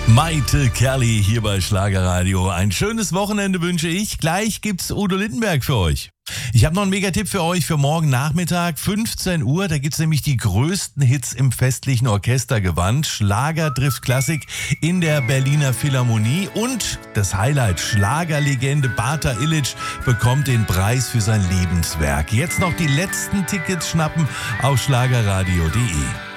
Maite Kerli hier bei Schlagerradio. Ein schönes Wochenende wünsche ich. Gleich gibt's Udo Lindenberg für euch. Ich habe noch einen Megatipp für euch für morgen Nachmittag, 15 Uhr. Da gibt's nämlich die größten Hits im festlichen Orchestergewand. Schlager trifft Klassik in der Berliner Philharmonie. Und das Highlight, Schlagerlegende Bata Illich bekommt den Preis für sein Lebenswerk. Jetzt noch die letzten Tickets schnappen auf schlagerradio.de.